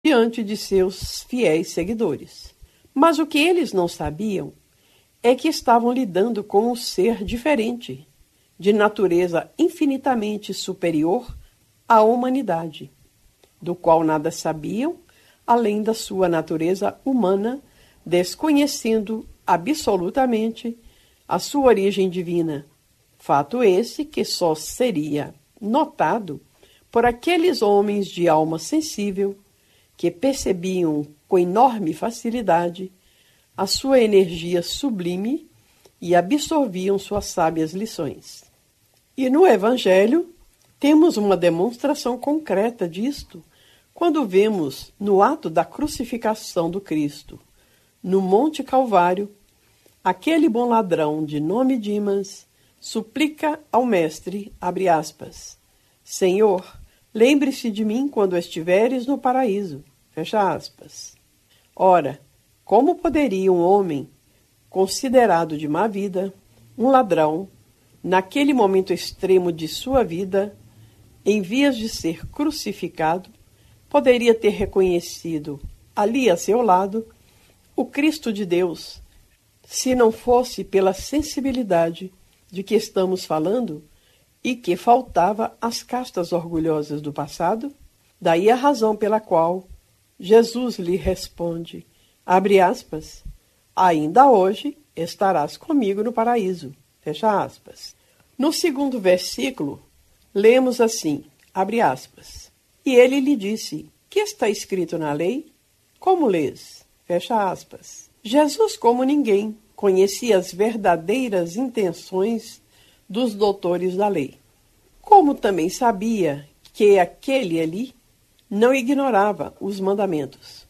diante de seus fiéis seguidores. Mas o que eles não sabiam é que estavam lidando com um ser diferente, de natureza infinitamente superior à humanidade, do qual nada sabiam, além da sua natureza humana, desconhecendo absolutamente a sua origem divina. Fato esse que só seria notado por aqueles homens de alma sensível que percebiam com enorme facilidade a sua energia sublime e absorviam suas sábias lições. E no Evangelho temos uma demonstração concreta disto quando vemos no ato da crucificação do Cristo, no Monte Calvário, aquele bom ladrão de nome Dimas suplica ao Mestre, abre aspas, Senhor, lembre-se de mim quando estiveres no paraíso, fecha aspas. Ora, como poderia um homem considerado de má vida, um ladrão, naquele momento extremo de sua vida, em vias de ser crucificado, poderia ter reconhecido ali a seu lado o Cristo de Deus, se não fosse pela sensibilidade de que estamos falando e que faltava às castas orgulhosas do passado? Daí a razão pela qual Jesus lhe responde, abre aspas, ainda hoje estarás comigo no paraíso, fecha aspas. No segundo versículo, lemos assim, abre aspas, e ele lhe disse, que está escrito na lei? Como lês? Fecha aspas. Jesus, como ninguém, conhecia as verdadeiras intenções dos doutores da lei. Como também sabia que aquele ali não ignorava os mandamentos.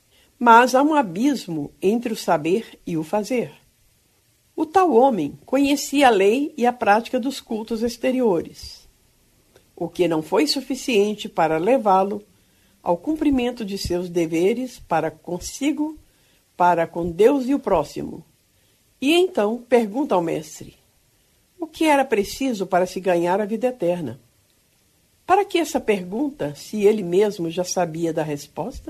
Mas há um abismo entre o saber e o fazer. O tal homem conhecia a lei e a prática dos cultos exteriores, o que não foi suficiente para levá-lo ao cumprimento de seus deveres para consigo, para com Deus e o próximo. E então pergunta ao mestre, o que era preciso para se ganhar a vida eterna? Para que essa pergunta, se ele mesmo já sabia da resposta?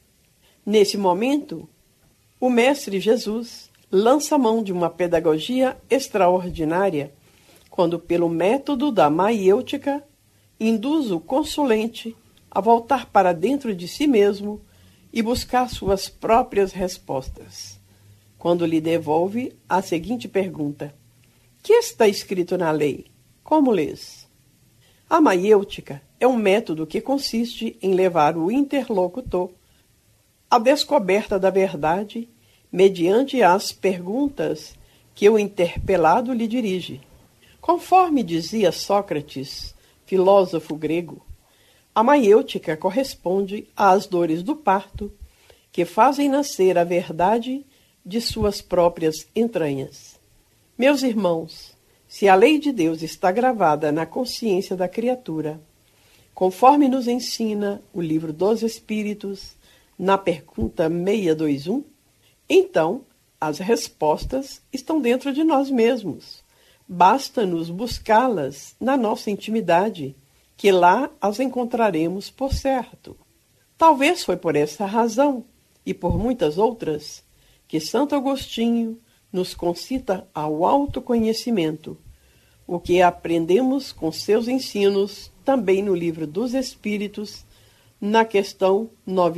Nesse momento, o Mestre Jesus lança mão de uma pedagogia extraordinária, quando, pelo método da maiêutica, induz o consulente a voltar para dentro de si mesmo e buscar suas próprias respostas, quando lhe devolve a seguinte pergunta, que está escrito na lei? Como lês? A maiêutica é um método que consiste em levar o interlocutor à descoberta da verdade mediante as perguntas que o interpelado lhe dirige. Conforme dizia Sócrates, filósofo grego, a maiêutica corresponde às dores do parto que fazem nascer a verdade de suas próprias entranhas. Meus irmãos, se a lei de Deus está gravada na consciência da criatura, conforme nos ensina o Livro dos Espíritos, na pergunta 621, então as respostas estão dentro de nós mesmos. Basta-nos buscá-las na nossa intimidade, que lá as encontraremos por certo. Talvez foi por essa razão, e por muitas outras, que Santo Agostinho nos concita ao autoconhecimento, o que aprendemos com seus ensinos também no Livro dos Espíritos, na questão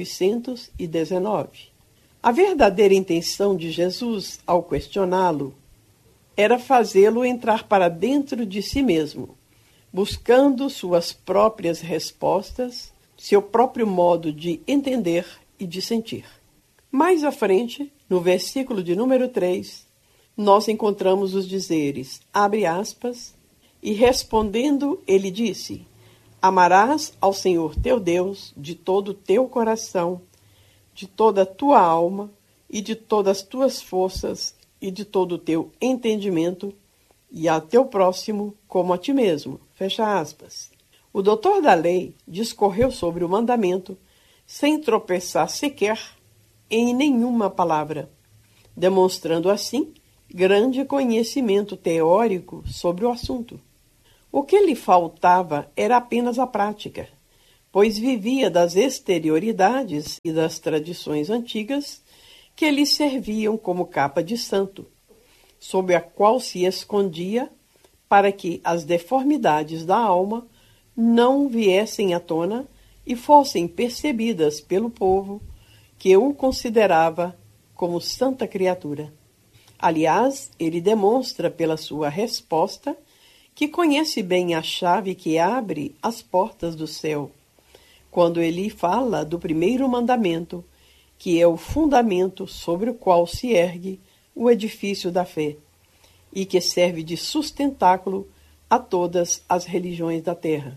919. A verdadeira intenção de Jesus, ao questioná-lo, era fazê-lo entrar para dentro de si mesmo, buscando suas próprias respostas, seu próprio modo de entender e de sentir. Mais à frente, no versículo de número 3, nós encontramos os dizeres, abre aspas, e respondendo ele disse, amarás ao Senhor teu Deus de todo o teu coração, de toda a tua alma e de todas as tuas forças e de todo o teu entendimento e a teu próximo como a ti mesmo. Fecha aspas. O doutor da lei discorreu sobre o mandamento sem tropeçar sequer em nenhuma palavra, demonstrando assim grande conhecimento teórico sobre o assunto. O que lhe faltava era apenas a prática, pois vivia das exterioridades e das tradições antigas que lhe serviam como capa de santo, sob a qual se escondia para que as deformidades da alma não viessem à tona e fossem percebidas pelo povo, que o considerava como santa criatura. Aliás, ele demonstra pela sua resposta que conhece bem a chave que abre as portas do céu, quando ele fala do primeiro mandamento, que é o fundamento sobre o qual se ergue o edifício da fé, e que serve de sustentáculo a todas as religiões da terra.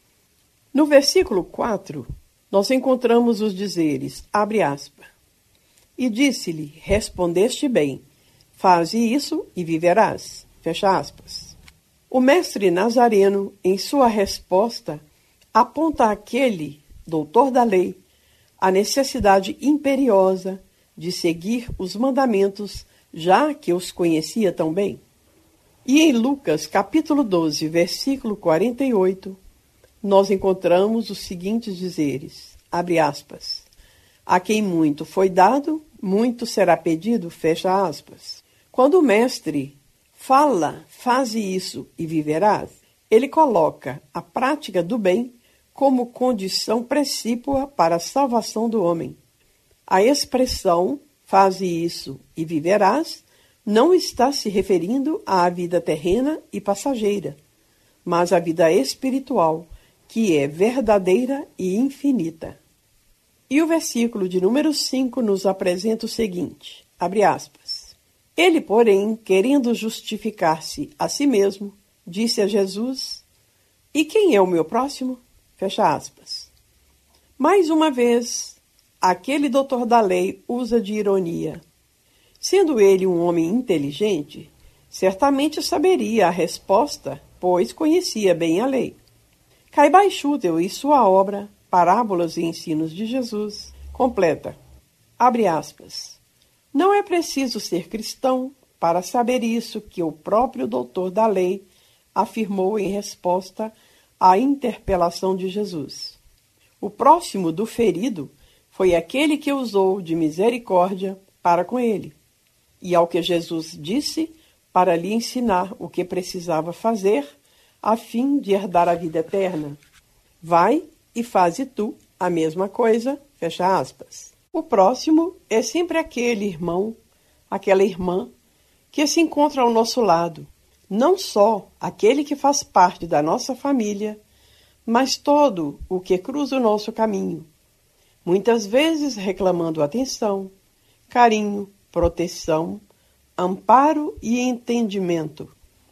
No versículo 4, nós encontramos os dizeres, abre aspas, e disse-lhe, respondeste bem, faze isso e viverás, fecha aspas. O mestre Nazareno, em sua resposta, aponta àquele doutor da lei a necessidade imperiosa de seguir os mandamentos, já que os conhecia tão bem. E em Lucas, capítulo 12, versículo 48, nós encontramos os seguintes dizeres, abre aspas, a quem muito foi dado, muito será pedido, fecha aspas. Quando o mestre fala, faze isso e viverás, ele coloca a prática do bem como condição precípua para a salvação do homem. A expressão, faze isso e viverás, não está se referindo à vida terrena e passageira, mas à vida espiritual, que é verdadeira e infinita. E o versículo de número 5 nos apresenta o seguinte, abre aspas, ele, porém, querendo justificar-se a si mesmo, disse a Jesus, e quem é o meu próximo? Fecha aspas. Mais uma vez, aquele doutor da lei usa de ironia. Sendo ele um homem inteligente, certamente saberia a resposta, pois conhecia bem a lei. Caibai Schutel e sua obra, Parábolas e Ensinos de Jesus, completa, abre aspas, não é preciso ser cristão para saber isso que o próprio doutor da lei afirmou em resposta à interpelação de Jesus. O próximo do ferido foi aquele que usou de misericórdia para com ele, e ao que Jesus disse para lhe ensinar o que precisava fazer a fim de herdar a vida eterna. Vai e faze tu a mesma coisa, fecha aspas. O próximo é sempre aquele irmão, aquela irmã que se encontra ao nosso lado, não só aquele que faz parte da nossa família, mas todo o que cruza o nosso caminho, muitas vezes reclamando atenção, carinho, proteção, amparo e entendimento.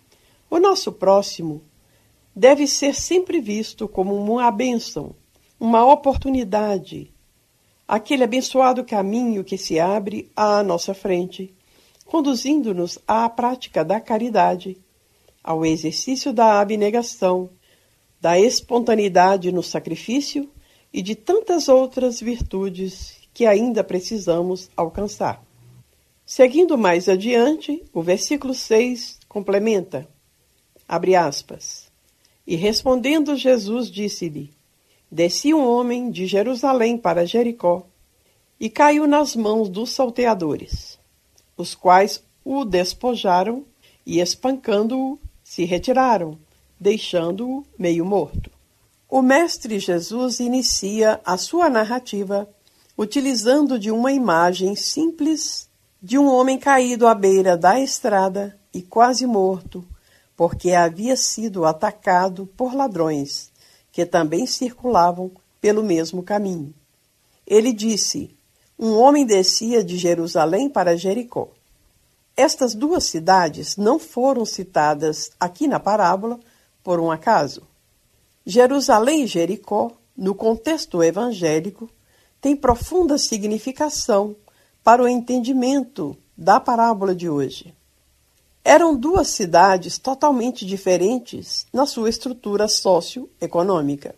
O nosso próximo deve ser sempre visto como uma bênção, uma oportunidade, aquele abençoado caminho que se abre à nossa frente, conduzindo-nos à prática da caridade, ao exercício da abnegação, da espontaneidade no sacrifício e de tantas outras virtudes que ainda precisamos alcançar. Seguindo mais adiante, o versículo 6 complementa, abre aspas, e respondendo Jesus disse-lhe, descia um homem de Jerusalém para Jericó e caiu nas mãos dos salteadores, os quais o despojaram e, espancando-o, se retiraram, deixando-o meio morto. O Mestre Jesus inicia a sua narrativa utilizando de uma imagem simples de um homem caído à beira da estrada e quase morto, porque havia sido atacado por ladrões, que também circulavam pelo mesmo caminho. Ele disse, um homem descia de Jerusalém para Jericó. Estas duas cidades não foram citadas aqui na parábola por um acaso. Jerusalém e Jericó, no contexto evangélico, têm profunda significação para o entendimento da parábola de hoje. Eram duas cidades totalmente diferentes na sua estrutura socioeconômica.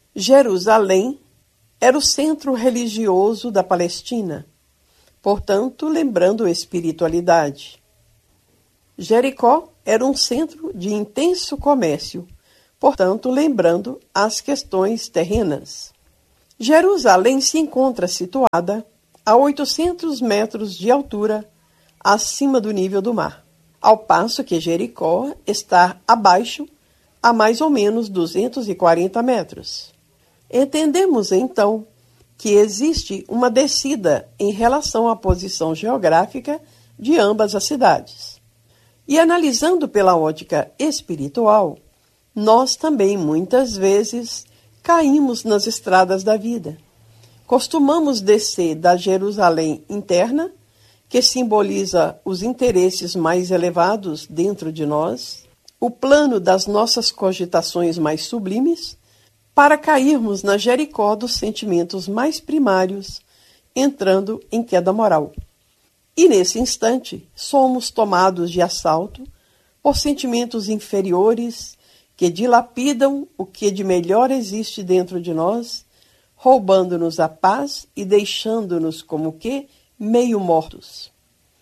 Jerusalém era o centro religioso da Palestina, portanto, lembrando a espiritualidade. Jericó era um centro de intenso comércio, portanto, lembrando as questões terrenas. Jerusalém se encontra situada a 800 metros de altura acima do nível do mar, ao passo que Jericó está abaixo a mais ou menos 240 metros. Entendemos, então, que existe uma descida em relação à posição geográfica de ambas as cidades. E analisando pela ótica espiritual, nós também muitas vezes caímos nas estradas da vida. Costumamos descer da Jerusalém interna, que simboliza os interesses mais elevados dentro de nós, o plano das nossas cogitações mais sublimes, para cairmos na Jericó dos sentimentos mais primários, entrando em queda moral. E nesse instante, somos tomados de assalto por sentimentos inferiores que dilapidam o que de melhor existe dentro de nós, roubando-nos a paz e deixando-nos como que meio mortos.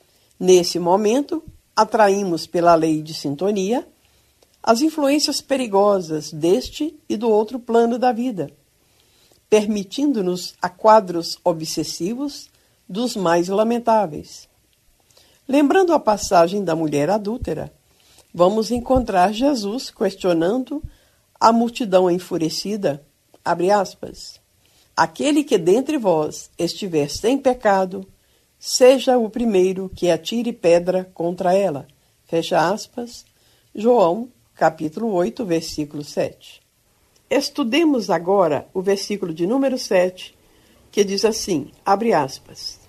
Nesse momento, atraímos pela lei de sintonia as influências perigosas deste e do outro plano da vida, permitindo-nos a quadros obsessivos dos mais lamentáveis. Lembrando a passagem da mulher adúltera, vamos encontrar Jesus questionando a multidão enfurecida, abre aspas, aquele que dentre vós estiver sem pecado, seja o primeiro que atire pedra contra ela. Fecha aspas, João, capítulo 8, versículo 7. Estudemos agora o versículo de número 7, que diz assim, abre aspas,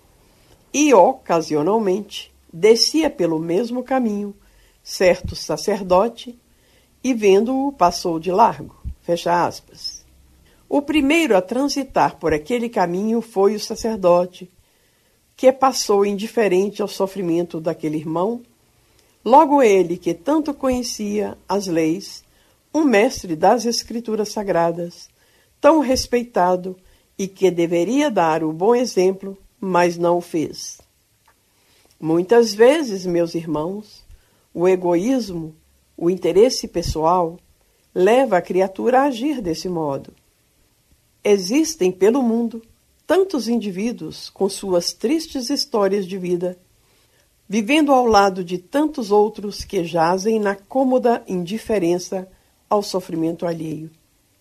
e ocasionalmente descia pelo mesmo caminho certo sacerdote, e vendo-o passou de largo. Fecha aspas. O primeiro a transitar por aquele caminho foi o sacerdote, que passou indiferente ao sofrimento daquele irmão. Logo ele, que tanto conhecia as leis, um mestre das Escrituras Sagradas, tão respeitado e que deveria dar o bom exemplo, mas não o fez. Muitas vezes, meus irmãos, o egoísmo, o interesse pessoal, leva a criatura a agir desse modo. Existem pelo mundo tantos indivíduos com suas tristes histórias de vida, vivendo ao lado de tantos outros que jazem na cômoda indiferença ao sofrimento alheio.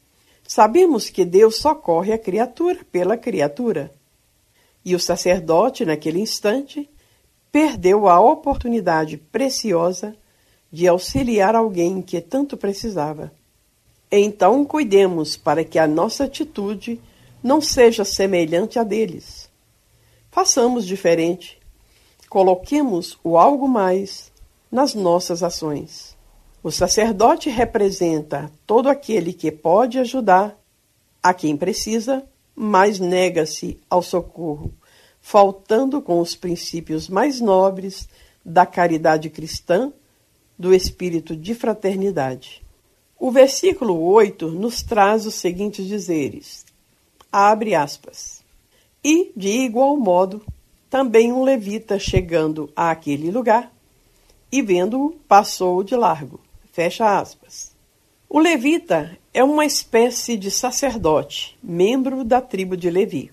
Sabemos que Deus socorre a criatura pela criatura, e o sacerdote, naquele instante, perdeu a oportunidade preciosa de auxiliar alguém que tanto precisava. Então, cuidemos para que a nossa atitude não seja semelhante à deles. Façamos diferente. Coloquemos o algo mais nas nossas ações. O sacerdote representa todo aquele que pode ajudar a quem precisa, mas nega-se ao socorro, faltando com os princípios mais nobres da caridade cristã, do espírito de fraternidade. O versículo 8 nos traz os seguintes dizeres, abre aspas, e, de igual modo, também um levita chegando àquele lugar, e vendo-o, passou de largo, fecha aspas. O levita é uma espécie de sacerdote, membro da tribo de Levi.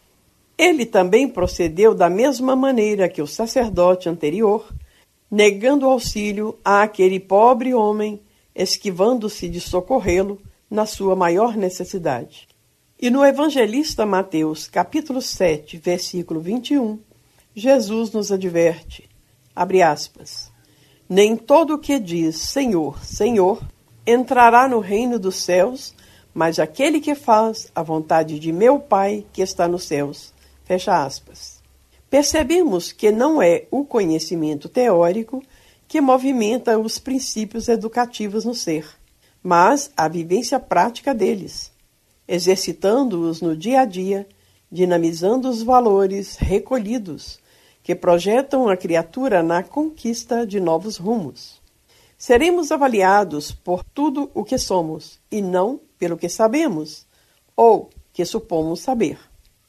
Ele também procedeu da mesma maneira que o sacerdote anterior, negando auxílio àquele pobre homem, esquivando-se de socorrê-lo na sua maior necessidade. E no evangelista Mateus, capítulo 7, versículo 21, Jesus nos adverte, abre aspas, nem todo o que diz Senhor, Senhor, entrará no reino dos céus, mas aquele que faz a vontade de meu Pai que está nos céus. Fecha aspas. Percebemos que não é o conhecimento teórico que movimenta os princípios educativos no ser, mas a vivência prática deles, exercitando-os no dia a dia, dinamizando os valores recolhidos que projetam a criatura na conquista de novos rumos. Seremos avaliados por tudo o que somos e não pelo que sabemos ou que supomos saber.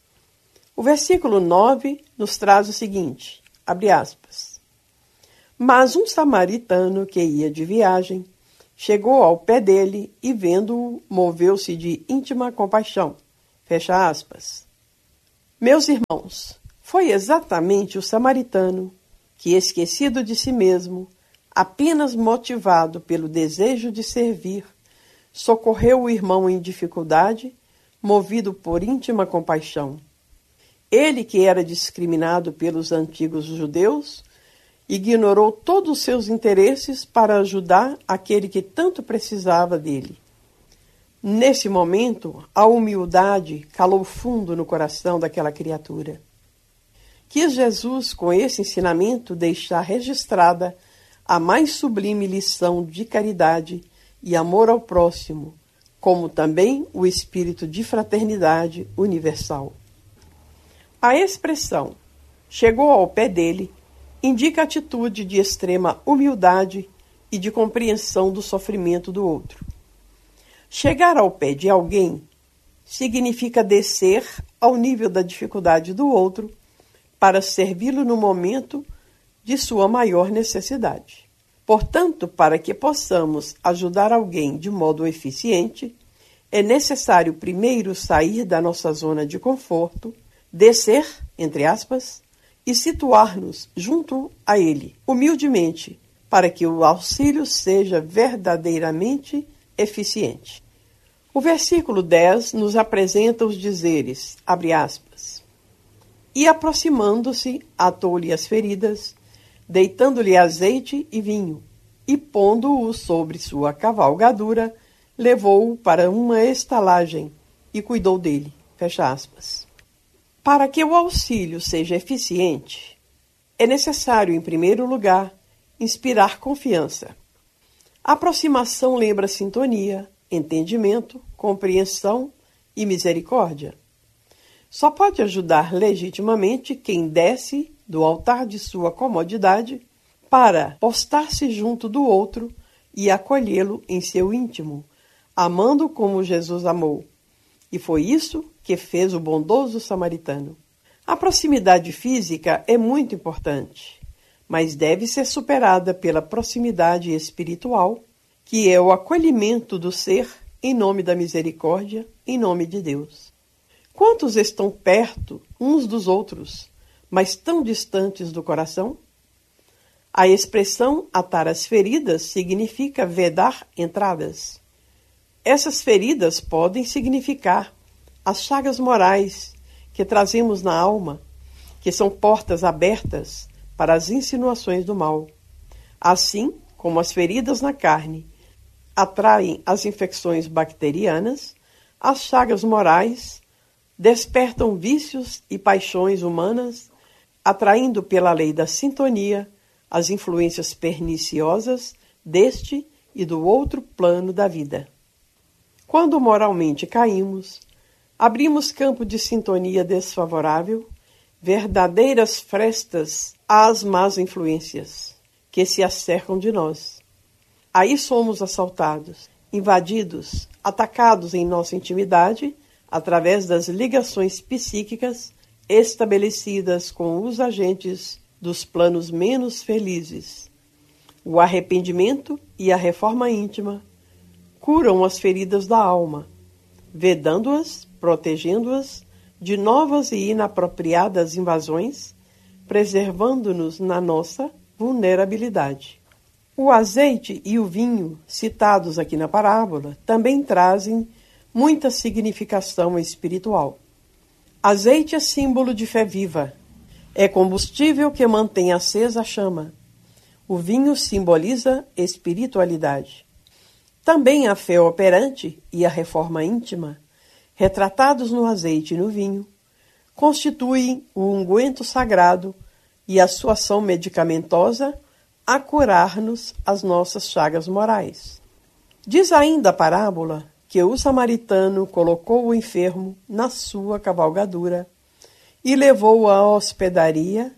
O versículo 9 nos traz o seguinte, abre aspas, mas um samaritano que ia de viagem Chegou ao pé dele e, vendo-o, moveu-se de íntima compaixão. Fecha aspas. Meus irmãos, foi exatamente o samaritano que, esquecido de si mesmo, apenas motivado pelo desejo de servir, socorreu o irmão em dificuldade, movido por íntima compaixão. Ele, que era discriminado pelos antigos judeus, ignorou todos os seus interesses para ajudar aquele que tanto precisava dele. Nesse momento, a humildade calou fundo no coração daquela criatura. Quis Jesus, com esse ensinamento, deixar registrada a mais sublime lição de caridade e amor ao próximo, como também o espírito de fraternidade universal. A expressão "chegou ao pé dele" indica atitude de extrema humildade e de compreensão do sofrimento do outro. Chegar ao pé de alguém significa descer ao nível da dificuldade do outro para servi-lo no momento de sua maior necessidade. Portanto, para que possamos ajudar alguém de modo eficiente, é necessário primeiro sair da nossa zona de conforto, descer, entre aspas, e situar-nos junto a ele, humildemente, para que o auxílio seja verdadeiramente eficiente. O versículo 10 nos apresenta os dizeres, abre aspas, e aproximando-se, atou-lhe as feridas, deitando-lhe azeite e vinho, e pondo-o sobre sua cavalgadura, levou-o para uma estalagem e cuidou dele. Fecha aspas. Para que o auxílio seja eficiente, é necessário, em primeiro lugar, inspirar confiança. A aproximação lembra sintonia, entendimento, compreensão e misericórdia. Só pode ajudar legitimamente quem desce do altar de sua comodidade para postar-se junto do outro e acolhê-lo em seu íntimo, amando como Jesus amou. E foi isso que fez o bondoso samaritano. A proximidade física é muito importante, mas deve ser superada pela proximidade espiritual, que é o acolhimento do ser em nome da misericórdia, em nome de Deus. Quantos estão perto uns dos outros, mas tão distantes do coração? A expressão atar as feridas significa vedar entradas. Essas feridas podem significar as chagas morais que trazemos na alma, que são portas abertas para as insinuações do mal. Assim como as feridas na carne atraem as infecções bacterianas, as chagas morais despertam vícios e paixões humanas, atraindo pela lei da sintonia as influências perniciosas deste e do outro plano da vida. Quando moralmente caímos, abrimos campo de sintonia desfavorável, verdadeiras frestas às más influências que se acercam de nós. Aí somos assaltados, invadidos, atacados em nossa intimidade, através das ligações psíquicas estabelecidas com os agentes dos planos menos felizes. O arrependimento e a reforma íntima curam as feridas da alma, vedando-as, protegendo-as de novas e inapropriadas invasões, preservando-nos na nossa vulnerabilidade. O azeite e o vinho, citados aqui na parábola, também trazem muita significação espiritual. Azeite é símbolo de fé viva. É combustível que mantém acesa a chama. O vinho simboliza espiritualidade. Também a fé operante e a reforma íntima, retratados no azeite e no vinho, constituem o unguento sagrado e a sua ação medicamentosa a curar-nos as nossas chagas morais. Diz ainda a parábola que o samaritano colocou o enfermo na sua cavalgadura e levou-o à hospedaria,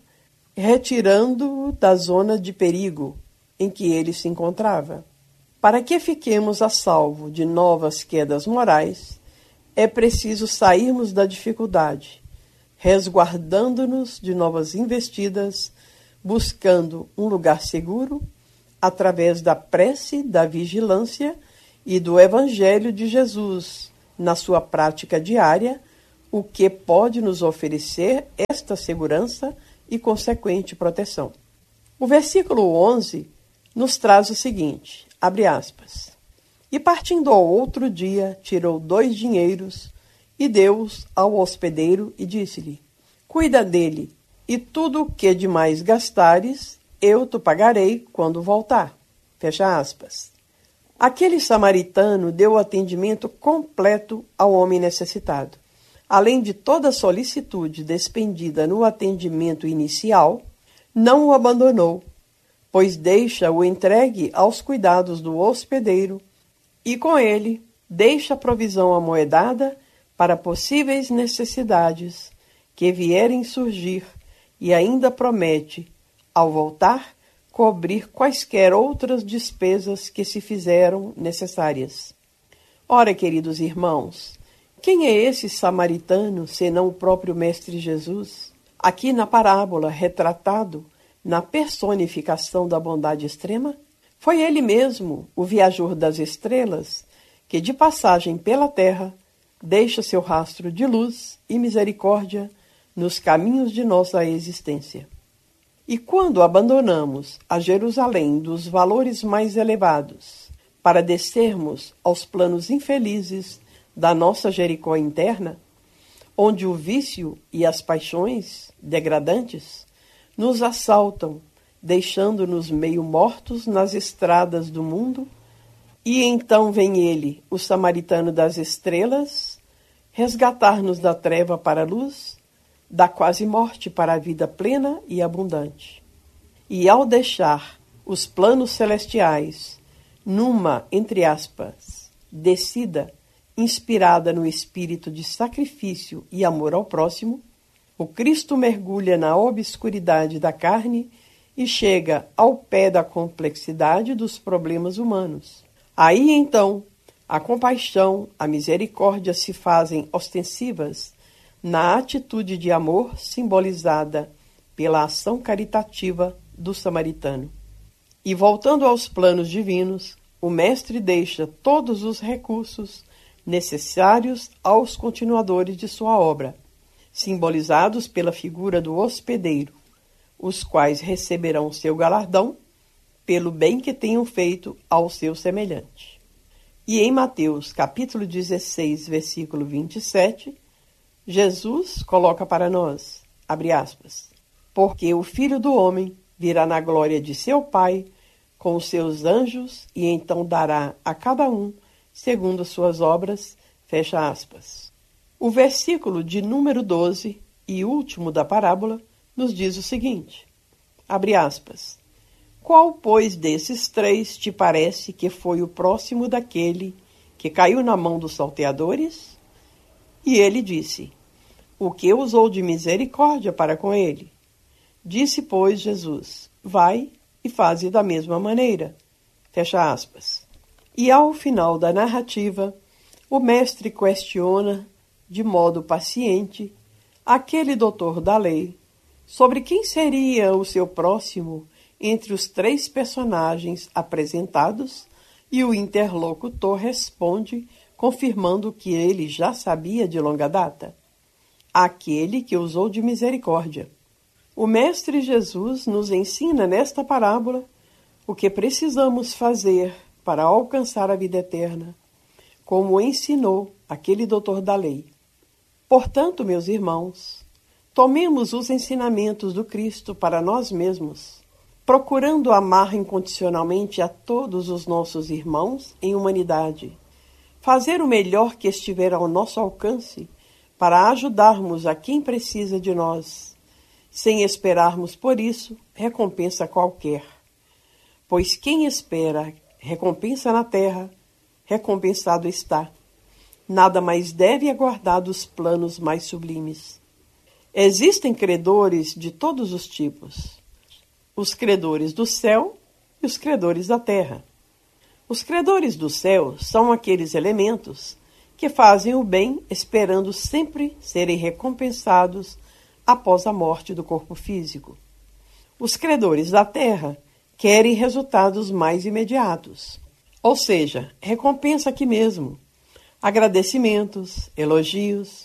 retirando-o da zona de perigo em que ele se encontrava. Para que fiquemos a salvo de novas quedas morais, é preciso sairmos da dificuldade, resguardando-nos de novas investidas, buscando um lugar seguro através da prece, da vigilância e do Evangelho de Jesus, na sua prática diária, o que pode nos oferecer esta segurança e consequente proteção. O versículo 11 nos traz o seguinte, abre aspas, e partindo ao outro dia, tirou 2 dinheiros e deu-os ao hospedeiro e disse-lhe, cuida dele, e tudo o que demais gastares, eu te pagarei quando voltar. Fecha aspas. Aquele samaritano deu atendimento completo ao homem necessitado. Além de toda a solicitude despendida no atendimento inicial, não o abandonou, pois deixa-o entregue aos cuidados do hospedeiro e, com ele, deixa a provisão amoedada para possíveis necessidades que vierem surgir e ainda promete, ao voltar, cobrir quaisquer outras despesas que se fizeram necessárias. Ora, queridos irmãos, quem é esse samaritano, senão o próprio Mestre Jesus? Aqui na parábola, retratado na personificação da bondade extrema, foi ele mesmo, o viajor das estrelas, que de passagem pela terra deixa seu rastro de luz e misericórdia nos caminhos de nossa existência. E quando abandonamos a Jerusalém dos valores mais elevados para descermos aos planos infelizes da nossa Jericó interna, onde o vício e as paixões degradantes nos assaltam, deixando-nos meio mortos nas estradas do mundo, e então vem ele, o samaritano das estrelas, resgatar-nos da treva para a luz, da quase morte para a vida plena e abundante. E ao deixar os planos celestiais numa, entre aspas, descida inspirada no espírito de sacrifício e amor ao próximo, o Cristo mergulha na obscuridade da carne e chega ao pé da complexidade dos problemas humanos. Aí então, a compaixão, a misericórdia se fazem ostensivas na atitude de amor simbolizada pela ação caritativa do samaritano. E voltando aos planos divinos, o Mestre deixa todos os recursos necessários aos continuadores de sua obra, simbolizados pela figura do hospedeiro, os quais receberão seu galardão pelo bem que tenham feito ao seu semelhante. E em Mateus, capítulo 16, versículo 27, Jesus coloca para nós, abre aspas, porque o Filho do Homem virá na glória de seu Pai com os seus anjos e então dará a cada um segundo suas obras, fecha aspas. O versículo de número 12 e último da parábola nos diz o seguinte, abre aspas, qual, pois, desses 3 te parece que foi o próximo daquele que caiu na mão dos salteadores? E ele disse, o que usou de misericórdia para com ele? Disse, pois, Jesus, vai e faze da mesma maneira. Fecha aspas. E ao final da narrativa, o mestre questiona, de modo paciente, aquele doutor da lei, sobre quem seria o seu próximo entre os 3 personagens apresentados, e o interlocutor responde, confirmando o que ele já sabia de longa data. Aquele que usou de misericórdia. O Mestre Jesus nos ensina nesta parábola o que precisamos fazer para alcançar a vida eterna, como ensinou aquele doutor da lei. Portanto, meus irmãos, tomemos os ensinamentos do Cristo para nós mesmos, procurando amar incondicionalmente a todos os nossos irmãos em humanidade, fazer o melhor que estiver ao nosso alcance para ajudarmos a quem precisa de nós, sem esperarmos por isso recompensa qualquer. Pois quem espera recompensa na terra, recompensado está. Nada mais deve aguardar dos planos mais sublimes. Existem credores de todos os tipos. Os credores do céu e os credores da terra. Os credores do céu são aqueles elementos que fazem o bem esperando sempre serem recompensados após a morte do corpo físico. Os credores da terra, querem resultados mais imediatos. Ou seja, recompensa aqui mesmo. Agradecimentos, elogios,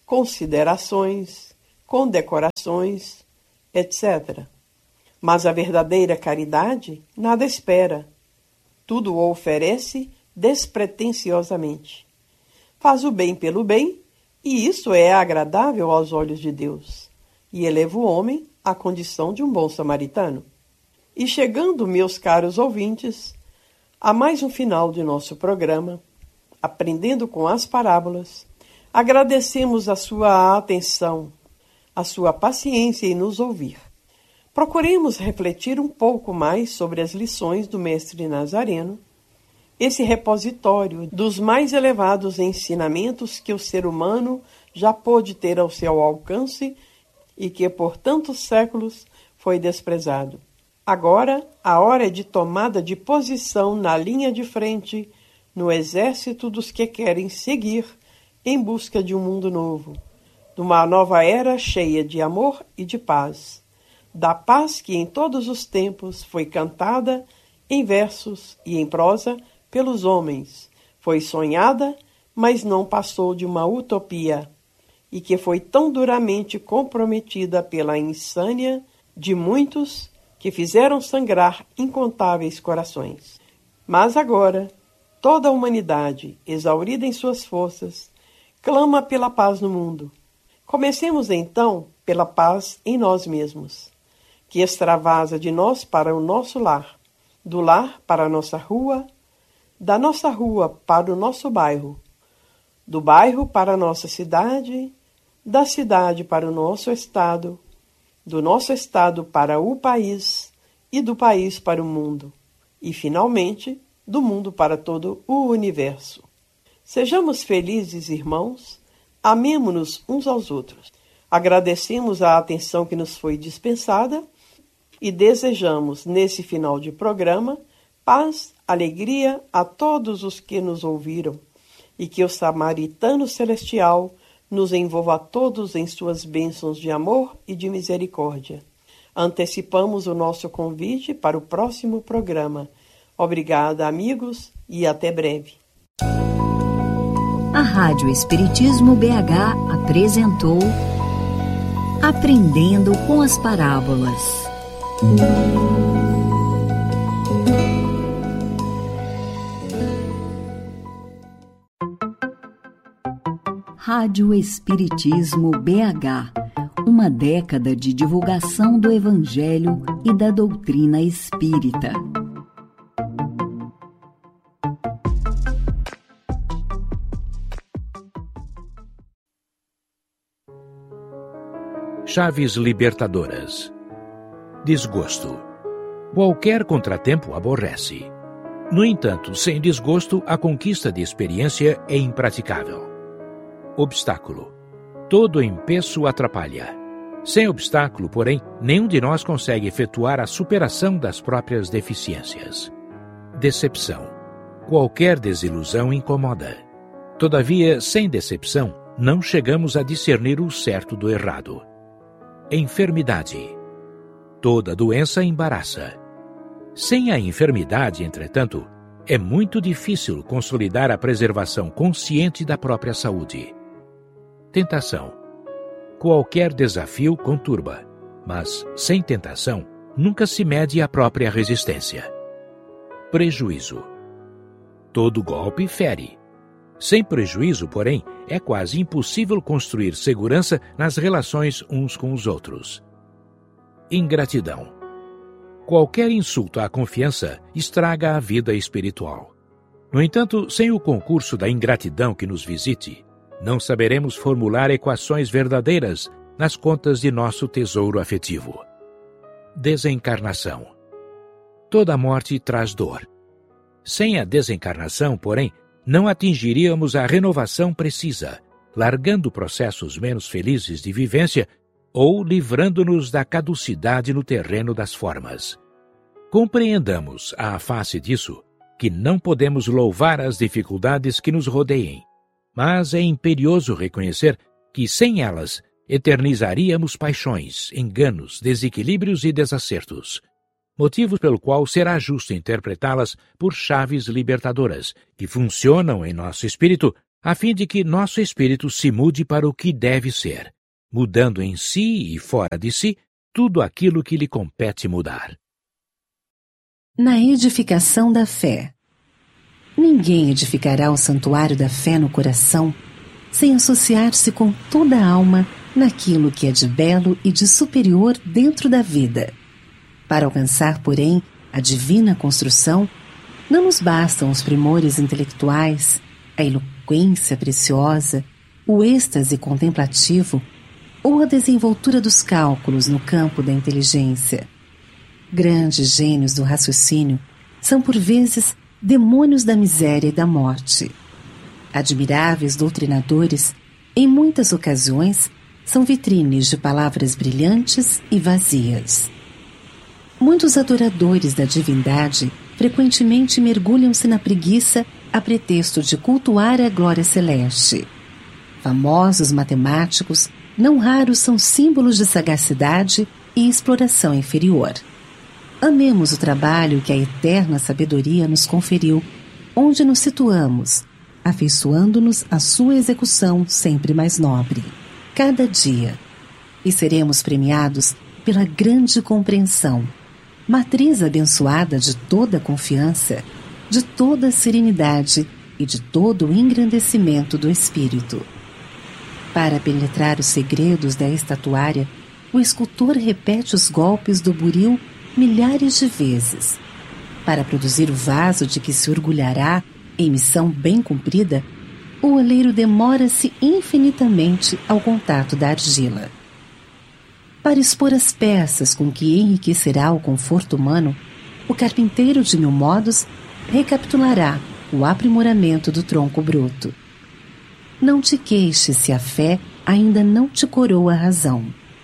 considerações, condecorações, etc. Mas a verdadeira caridade nada espera. Tudo o oferece despretensiosamente. Faz o bem pelo bem, e isso é agradável aos olhos de Deus, e eleva o homem à condição de um bom samaritano. E chegando, meus caros ouvintes, a mais um final de nosso programa, Aprendendo com as Parábolas, agradecemos a sua atenção, a sua paciência em nos ouvir. Procuremos refletir um pouco mais sobre as lições do Mestre Nazareno, esse repositório dos mais elevados ensinamentos que o ser humano já pôde ter ao seu alcance e que por tantos séculos foi desprezado. Agora, a hora é de tomada de posição na linha de frente, no exército dos que querem seguir em busca de um mundo novo, de uma nova era cheia de amor e de paz, da paz que em todos os tempos foi cantada em versos e em prosa pelos homens, foi sonhada, mas não passou de uma utopia, e que foi tão duramente comprometida pela insânia de muitos que fizeram sangrar incontáveis corações. Mas agora, toda a humanidade, exaurida em suas forças, clama pela paz no mundo. Comecemos então pela paz em nós mesmos, que extravasa de nós para o nosso lar, do lar para a nossa rua, da nossa rua para o nosso bairro, do bairro para a nossa cidade, da cidade para o nosso estado, do nosso estado para o país e do país para o mundo, e, finalmente, do mundo para todo o universo. Sejamos felizes, irmãos, amemo-nos uns aos outros. Agradecemos a atenção que nos foi dispensada e desejamos, nesse final de programa, paz, alegria a todos os que nos ouviram e que o Samaritano Celestial nos envolva a todos em suas bênçãos de amor e de misericórdia. Antecipamos o nosso convite para o próximo programa. Obrigada, amigos, e até breve. A Rádio Espiritismo BH apresentou Aprendendo com as Parábolas. Rádio Espiritismo BH, uma década de divulgação do Evangelho e da doutrina espírita. Chaves libertadoras. Desgosto. Qualquer contratempo aborrece. No entanto, sem desgosto, a conquista de experiência é impraticável. Obstáculo. Todo empeço atrapalha. Sem obstáculo, porém, nenhum de nós consegue efetuar a superação das próprias deficiências. Decepção. Qualquer desilusão incomoda. Todavia, sem decepção, não chegamos a discernir o certo do errado. Enfermidade. Toda doença embaraça. Sem a enfermidade, entretanto, é muito difícil consolidar a preservação consciente da própria saúde. Tentação. Qualquer desafio conturba, mas, sem tentação, nunca se mede a própria resistência. Prejuízo. Todo golpe fere. Sem prejuízo, porém, é quase impossível construir segurança nas relações uns com os outros. Ingratidão. Qualquer insulto à confiança estraga a vida espiritual. No entanto, sem o concurso da ingratidão que nos visite, não saberemos formular equações verdadeiras nas contas de nosso tesouro afetivo. Desencarnação. Toda morte traz dor. Sem a desencarnação, porém, não atingiríamos a renovação precisa, largando processos menos felizes de vivência ou livrando-nos da caducidade no terreno das formas. Compreendamos, à face disso, que não podemos louvar as dificuldades que nos rodeiem, mas é imperioso reconhecer que, sem elas, eternizaríamos paixões, enganos, desequilíbrios e desacertos. motivo pelo qual será justo interpretá-las por chaves libertadoras, que funcionam em nosso espírito, a fim de que nosso espírito se mude para o que deve ser, mudando em si e fora de si tudo aquilo que lhe compete mudar. Na edificação da fé. Ninguém edificará o santuário da fé no coração sem associar-se com toda a alma naquilo que é de belo e de superior dentro da vida. Para alcançar, porém, a divina construção, não nos bastam os primores intelectuais, a eloquência preciosa, o êxtase contemplativo ou a desenvoltura dos cálculos no campo da inteligência. Grandes gênios do raciocínio são, por vezes, demônios da miséria e da morte. Admiráveis doutrinadores, em muitas ocasiões, são vitrines de palavras brilhantes e vazias. Muitos adoradores da divindade frequentemente mergulham-se na preguiça a pretexto de cultuar a glória celeste. Famosos matemáticos, não raros são símbolos de sagacidade e exploração inferior. Amemos o trabalho que a eterna sabedoria nos conferiu, onde nos situamos, afeiçoando-nos à sua execução sempre mais nobre, cada dia, e seremos premiados pela grande compreensão, matriz abençoada de toda confiança, de toda serenidade e de todo o engrandecimento do espírito. Para penetrar os segredos da estatuária, o escultor repete os golpes do buril milhares de vezes. Para produzir o vaso de que se orgulhará em missão bem cumprida, o oleiro demora-se infinitamente ao contato da argila. Para expor as peças com que enriquecerá o conforto humano, o carpinteiro de 1000 modos recapitulará o aprimoramento do tronco bruto. Não te queixes se a fé ainda não te coroa a razão.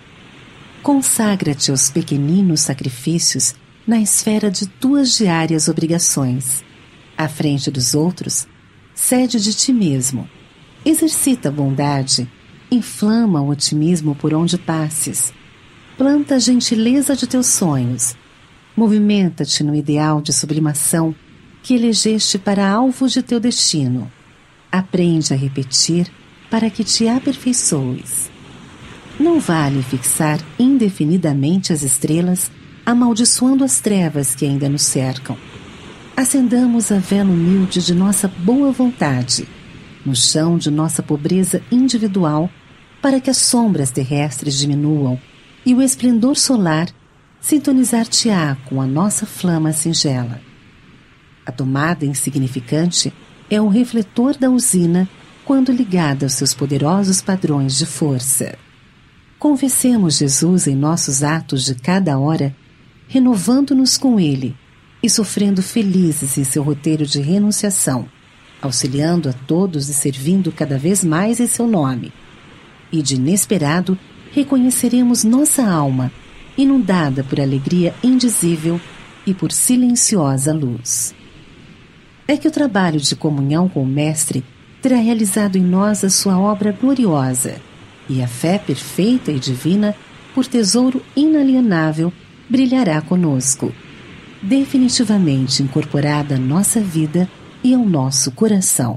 Consagra-te aos pequeninos sacrifícios na esfera de tuas diárias obrigações. À frente dos outros, cede de ti mesmo. Exercita a bondade, inflama o otimismo por onde passes. Planta a gentileza de teus sonhos. Movimenta-te no ideal de sublimação que elegeste para alvo de teu destino. Aprende a repetir para que te aperfeiçoes. Não vale fixar indefinidamente as estrelas, amaldiçoando as trevas que ainda nos cercam. Acendamos a vela humilde de nossa boa vontade, no chão de nossa pobreza individual, para que as sombras terrestres diminuam e o esplendor solar sintonizar-te-á com a nossa flama singela. A tomada insignificante é o refletor da usina quando ligada aos seus poderosos padrões de força. Confessemos Jesus em nossos atos de cada hora, renovando-nos com Ele e sofrendo felizes em seu roteiro de renunciação, auxiliando a todos e servindo cada vez mais em seu nome. E de inesperado reconheceremos nossa alma, inundada por alegria indizível e por silenciosa luz. É que o trabalho de comunhão com o Mestre terá realizado em nós a sua obra gloriosa, e a fé perfeita e divina, por tesouro inalienável, brilhará conosco, definitivamente incorporada à nossa vida e ao nosso coração.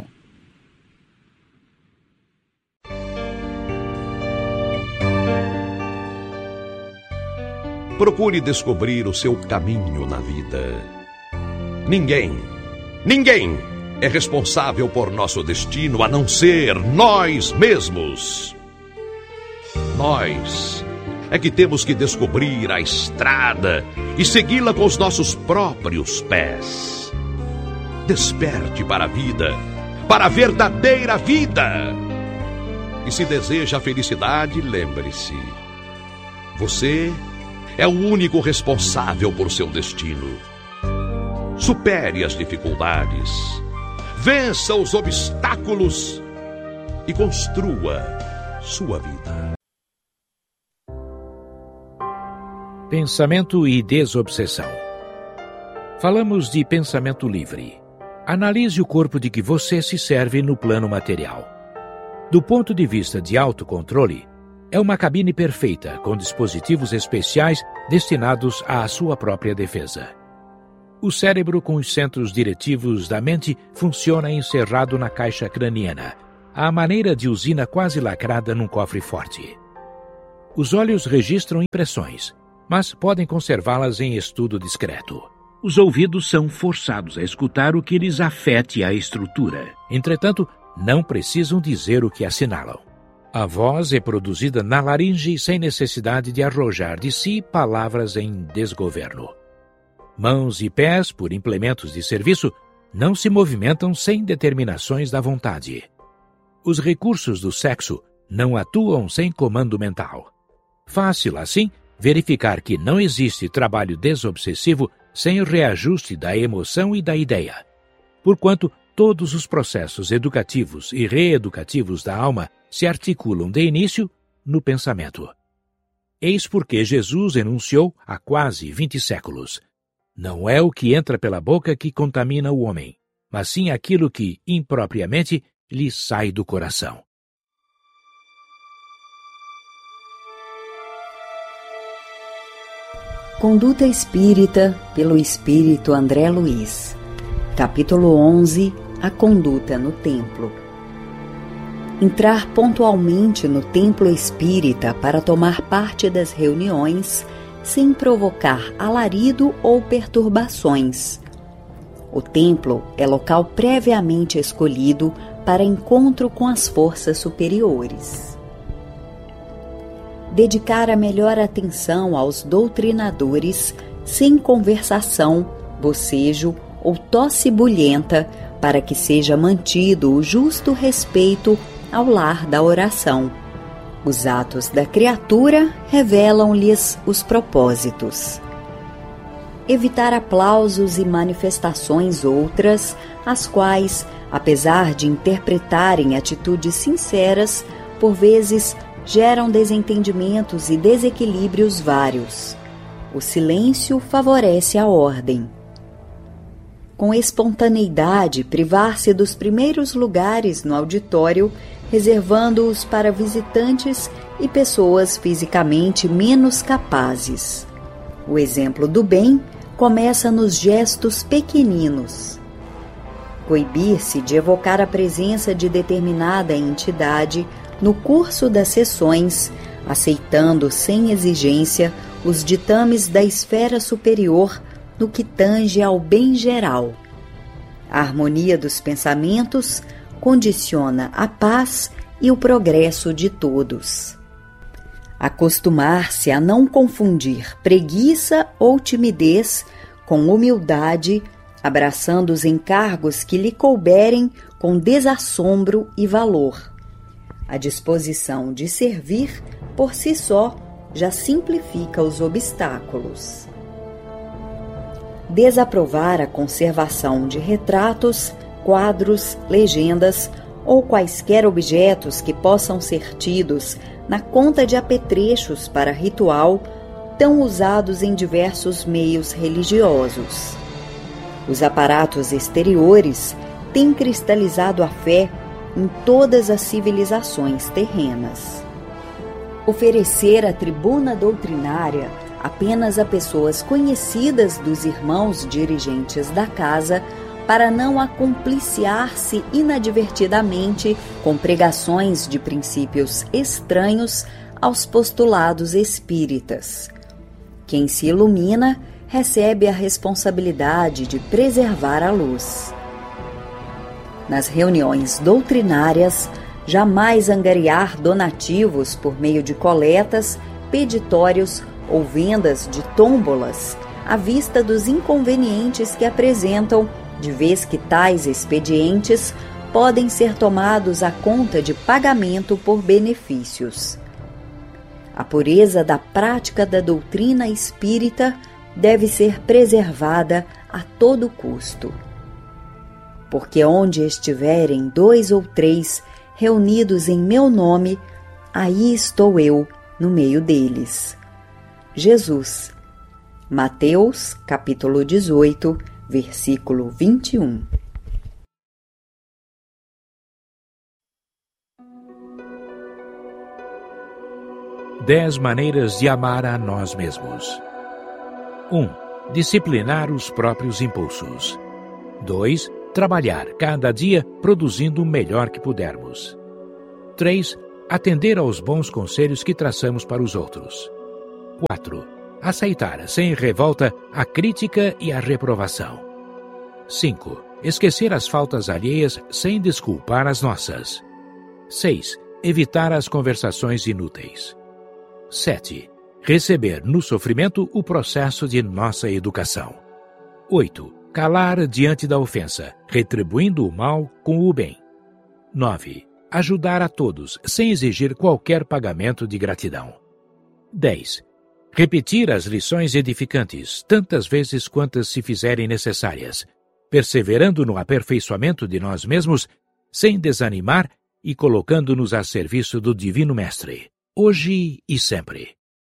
Procure descobrir o seu caminho na vida. Ninguém é responsável por nosso destino a não ser nós mesmos. Nós é que temos que descobrir a estrada e segui-la com os nossos próprios pés. Desperte para a vida, para a verdadeira vida. E se deseja a felicidade, lembre-se, você é o único responsável por seu destino. Supere as dificuldades, vença os obstáculos e construa sua vida. Pensamento e desobsessão. Falamos de pensamento livre. Analise o corpo de que você se serve no plano material. Do ponto de vista de autocontrole, É uma cabine perfeita, com dispositivos especiais destinados à sua própria defesa. O cérebro, com os centros diretivos da mente, funciona encerrado na caixa craniana, à maneira de usina quase lacrada num cofre forte. Os olhos registram impressões, mas podem conservá-las em estudo discreto. Os ouvidos são forçados a escutar o que lhes afete a estrutura. Entretanto, não precisam dizer o que assinalam. A voz é produzida na laringe sem necessidade de arrojar de si palavras em desgoverno. Mãos e pés, por implementos de serviço, não se movimentam sem determinações da vontade. Os recursos do sexo não atuam sem comando mental. Fácil, assim, verificar que não existe trabalho desobsessivo sem reajuste da emoção e da ideia, porquanto todos os processos educativos e reeducativos da alma se articulam de início no pensamento. Eis porque Jesus enunciou há quase 20 séculos: não é o que entra pela boca que contamina o homem, mas sim aquilo que, impropriamente, lhe sai do coração. Conduta Espírita, pelo Espírito André Luiz. Capítulo 11. A conduta no templo. Entrar pontualmente no templo espírita para tomar parte das reuniões, sem provocar alarido ou perturbações. O templo é local previamente escolhido para encontro com as forças superiores. Dedicar a melhor atenção aos doutrinadores, sem conversação, bocejo ou tosse bulhenta, para que seja mantido o justo respeito ao lar da oração. Os atos da criatura revelam-lhes os propósitos. Evitar aplausos e manifestações outras, as quais, apesar de interpretarem atitudes sinceras, por vezes geram desentendimentos e desequilíbrios vários. O silêncio favorece a ordem. Com espontaneidade, privar-se dos primeiros lugares no auditório, reservando-os para visitantes e pessoas fisicamente menos capazes. O exemplo do bem começa nos gestos pequeninos. Coibir-se de evocar a presença de determinada entidade no curso das sessões, aceitando sem exigência os ditames da esfera superior no que tange ao bem geral. A harmonia dos pensamentos condiciona a paz e o progresso de todos. Acostumar-se a não confundir preguiça ou timidez com humildade, abraçando os encargos que lhe couberem com desassombro e valor. A disposição de servir, por si só, já simplifica os obstáculos. Desaprovar a conservação de retratos, quadros, legendas ou quaisquer objetos que possam ser tidos na conta de apetrechos para ritual, tão usados em diversos meios religiosos. Os aparatos exteriores têm cristalizado a fé em todas as civilizações terrenas. Oferecer a tribuna doutrinária apenas a pessoas conhecidas dos irmãos dirigentes da casa, para não acompliciar-se inadvertidamente com pregações de princípios estranhos aos postulados espíritas. Quem se ilumina recebe a responsabilidade de preservar a luz. Nas reuniões doutrinárias, jamais angariar donativos por meio de coletas, peditórios ou vendas de tômbolas, à vista dos inconvenientes que apresentam, de vez que tais expedientes podem ser tomados à conta de pagamento por benefícios. A pureza da prática da doutrina espírita deve ser preservada a todo custo. Porque onde estiverem 2 ou 3 reunidos em meu nome, aí estou eu no meio deles. Jesus. Mateus, capítulo 18, versículo 21. 10 maneiras de amar a nós mesmos. 1. Disciplinar os próprios impulsos. 2. Trabalhar cada dia produzindo o melhor que pudermos. 3. Atender aos bons conselhos que traçamos para os outros. 4. Aceitar sem revolta a crítica e a reprovação. 5. Esquecer as faltas alheias sem desculpar as nossas. 6. Evitar as conversações inúteis. 7. Receber no sofrimento o processo de nossa educação. 8. Calar diante da ofensa, retribuindo o mal com o bem. 9. Ajudar a todos, sem exigir qualquer pagamento de gratidão. 10. Repetir as lições edificantes, tantas vezes quantas se fizerem necessárias, perseverando no aperfeiçoamento de nós mesmos, sem desanimar e colocando-nos a serviço do Divino Mestre, hoje e sempre.